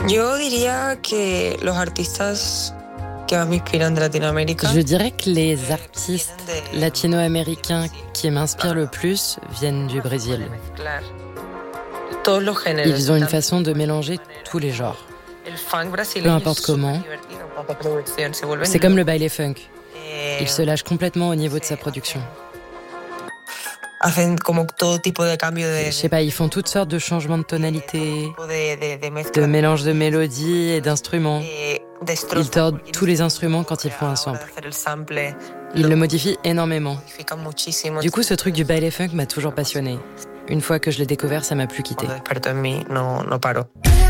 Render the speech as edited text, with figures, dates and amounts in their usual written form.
Yo diría que los artistas que más me inspiran de Latinoamérica. Je dirais que les artistes latino-américains qui m'inspirent le plus viennent du Brésil. Ils ont une façon de mélanger tous les genres. Peu importe comment. C'est comme le baile funk. Il se lâche complètement au niveau de sa production. Je sais pas, ils font toutes sortes de changements de tonalité, de mélange de mélodies et d'instruments. Ils tordent tous les instruments quand ils font un sample. Ils le modifient énormément. Du coup, ce truc du baile funk m'a toujours passionné. Une fois que je l'ai découvert, ça m'a plus quitté.